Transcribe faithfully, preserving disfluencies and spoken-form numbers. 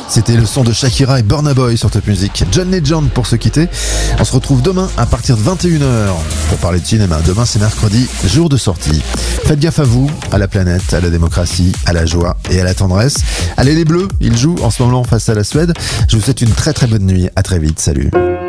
C'était le son de Shakira et Burna Boy sur Top Music. John Legend pour se quitter. On se retrouve demain à partir de vingt et une heures pour parler de cinéma. Demain c'est mercredi, jour de sortie. Faites gaffe à vous, à la planète, à la démocratie, à la joie et à la tendresse. Allez les Bleus, ils jouent en ce moment face à la Suède. Je vous souhaite une très très bonne nuit. À très vite, salut.